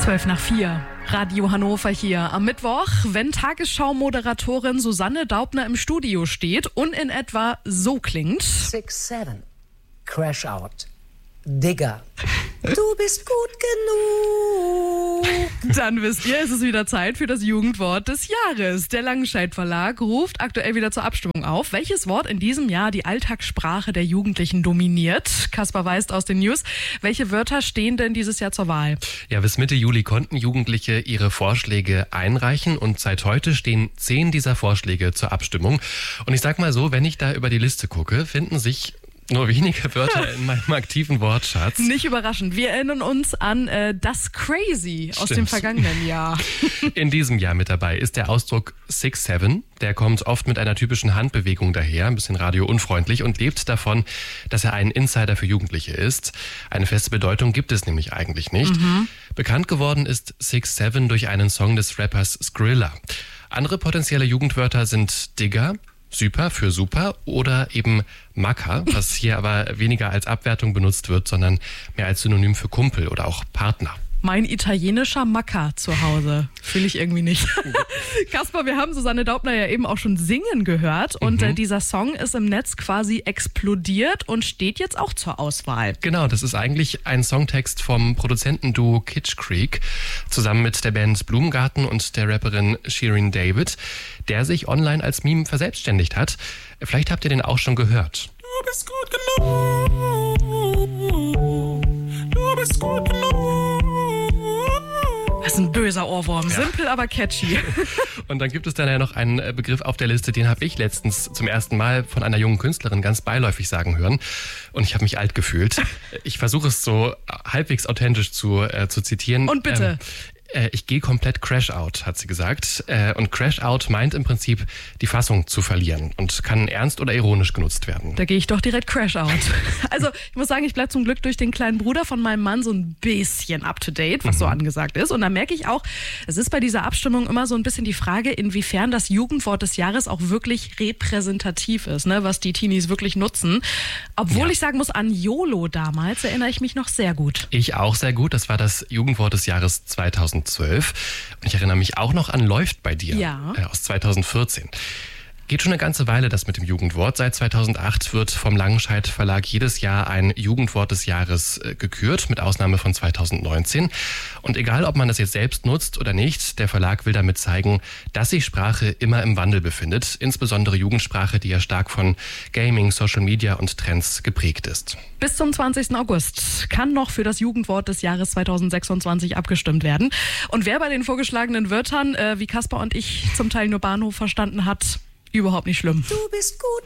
4:12, Radio Hannover hier am Mittwoch, wenn Tagesschau-Moderatorin Susanne Daubner im Studio steht und in etwa so klingt. 6-7, Crash Out, Digger, du bist gut genug. Dann wisst ihr, es ist wieder Zeit für das Jugendwort des Jahres. Der Langenscheidt Verlag ruft aktuell wieder zur Abstimmung auf, welches Wort in diesem Jahr die Alltagssprache der Jugendlichen dominiert. Kaspar Weist aus den News. Welche Wörter stehen denn dieses Jahr zur Wahl? Ja, bis Mitte Juli konnten Jugendliche ihre Vorschläge einreichen und seit heute stehen 10 dieser Vorschläge zur Abstimmung. Und ich sag mal so, wenn ich da über die Liste gucke, finden sich nur wenige Wörter in meinem aktiven Wortschatz. Nicht überraschend. Wir erinnern uns an das Crazy aus dem vergangenen Jahr. In diesem Jahr mit dabei ist der Ausdruck 6-7. Der kommt oft mit einer typischen Handbewegung daher, ein bisschen radiounfreundlich und lebt davon, dass er ein Insider für Jugendliche ist. Eine feste Bedeutung gibt es nämlich eigentlich nicht. Bekannt geworden ist 6-7 durch einen Song des Rappers Skrilla. Andere potenzielle Jugendwörter sind Digger, Super für super oder eben Macker, was hier aber weniger als Abwertung benutzt wird, sondern mehr als Synonym für Kumpel oder auch Partner. Mein italienischer Macker zu Hause. Fühle ich irgendwie nicht. Kaspar, wir haben Susanne Daubner ja eben auch schon singen gehört und dieser Song ist im Netz quasi explodiert und steht jetzt auch zur Auswahl. Genau, das ist eigentlich ein Songtext vom Produzentenduo Kitsch Creek zusammen mit der Band Blumengarten und der Rapperin Shirin David, der sich online als Meme verselbstständigt hat. Vielleicht habt ihr den auch schon gehört. Du bist gut genug. Du bist gut genug. Das ist ein böser Ohrwurm. Ja. Simpel, aber catchy. Und dann gibt es dann ja noch einen Begriff auf der Liste, den habe ich letztens zum ersten Mal von einer jungen Künstlerin ganz beiläufig sagen hören. Und ich habe mich alt gefühlt. Ich versuche es so halbwegs authentisch zu zitieren. Und bitte. Ich gehe komplett Crash Out, hat sie gesagt. Und Crash Out meint im Prinzip, die Fassung zu verlieren und kann ernst oder ironisch genutzt werden. Da gehe ich doch direkt Crash Out. Also ich muss sagen, ich bleibe zum Glück durch den kleinen Bruder von meinem Mann so ein bisschen up to date, was so angesagt ist. Und da merke ich auch, es ist bei dieser Abstimmung immer so ein bisschen die Frage, inwiefern das Jugendwort des Jahres auch wirklich repräsentativ ist, ne, was die Teenies wirklich nutzen. Obwohl ich sagen muss, an YOLO damals erinnere ich mich noch sehr gut. Ich auch sehr gut. Das war das Jugendwort des Jahres 2012. Und ich erinnere mich auch noch an Läuft bei dir aus 2014. Geht schon eine ganze Weile das mit dem Jugendwort. Seit 2008 wird vom Langenscheidt Verlag jedes Jahr ein Jugendwort des Jahres gekürt, mit Ausnahme von 2019. Und egal, ob man das jetzt selbst nutzt oder nicht, der Verlag will damit zeigen, dass sich Sprache immer im Wandel befindet. Insbesondere Jugendsprache, die ja stark von Gaming, Social Media und Trends geprägt ist. Bis zum 20. August kann noch für das Jugendwort des Jahres 2026 abgestimmt werden. Und wer bei den vorgeschlagenen Wörtern, wie Kaspar und ich zum Teil nur Bahnhof verstanden hat, überhaupt nicht schlimm. Du bist gut